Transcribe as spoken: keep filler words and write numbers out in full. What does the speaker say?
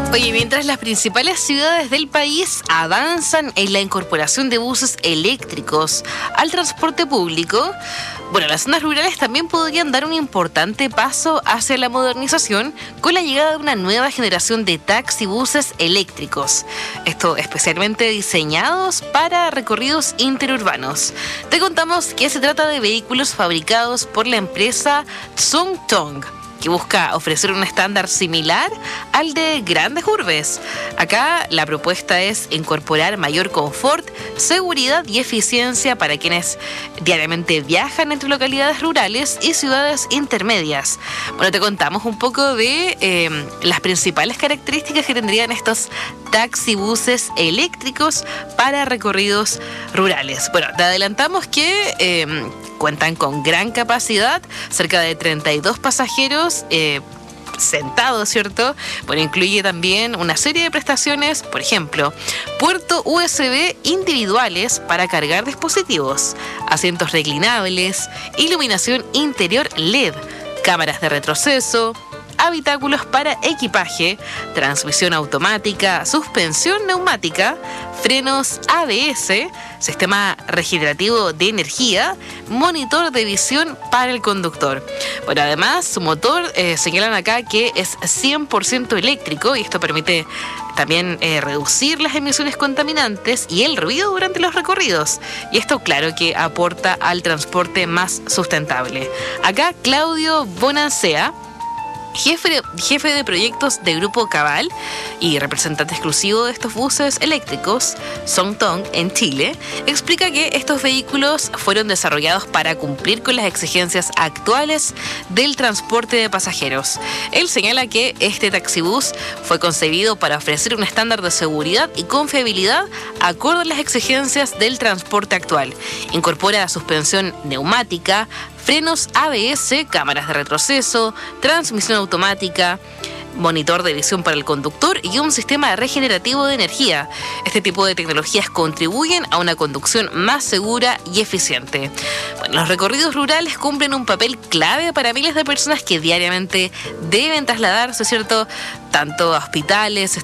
Oye, mientras las principales ciudades del país avanzan en la incorporación de buses eléctricos al transporte público, bueno, las zonas rurales también podrían dar un importante paso hacia la modernización con la llegada de una nueva generación de taxibuses eléctricos. Esto especialmente diseñados para recorridos interurbanos. Te contamos que se trata de vehículos fabricados por la empresa Zhongtong, que busca ofrecer un estándar similar al de grandes urbes. Acá la propuesta es incorporar mayor confort, seguridad y eficiencia para quienes diariamente viajan entre localidades rurales y ciudades intermedias. Bueno, te contamos un poco de eh, las principales características que tendrían estos taxibuses eléctricos para recorridos rurales. Bueno, te adelantamos que eh, cuentan con gran capacidad, cerca de treinta y dos pasajeros eh, sentados, ¿cierto? Bueno, incluye también una serie de prestaciones, por ejemplo, puerto U S B individuales para cargar dispositivos, asientos reclinables, iluminación interior L E D, cámaras de retroceso, habitáculos para equipaje, transmisión automática, suspensión neumática, frenos A B S, sistema regenerativo de energía, monitor de visión para el conductor. Bueno, además, su motor eh, señalan acá que es cien por ciento eléctrico y esto permite también eh, reducir las emisiones contaminantes y el ruido durante los recorridos. Y esto, claro, que aporta al transporte más sustentable. Acá, Claudio Bonancea, Jefe de, jefe de proyectos de Grupo Cabal y representante exclusivo de estos buses eléctricos, Zhongtong en Chile, explica que estos vehículos fueron desarrollados para cumplir con las exigencias actuales del transporte de pasajeros. Él señala que este taxibús fue concebido para ofrecer un estándar de seguridad y confiabilidad acorde a las exigencias del transporte actual. Incorpora suspensión neumática, frenos A B S, cámaras de retroceso, transmisión automática, monitor de visión para el conductor y un sistema regenerativo de energía. Este tipo de tecnologías contribuyen a una conducción más segura y eficiente. Bueno, los recorridos rurales cumplen un papel clave para miles de personas que diariamente deben trasladarse, ¿cierto?, tanto a hospitales,